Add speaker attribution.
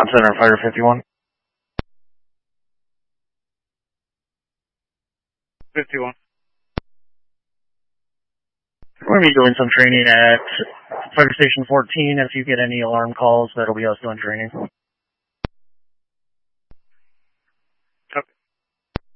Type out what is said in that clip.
Speaker 1: Top Center, Fighter 51.
Speaker 2: 51.
Speaker 1: We're going to be doing some training at Fighter Station 14. If you get any alarm calls, that'll be us doing training.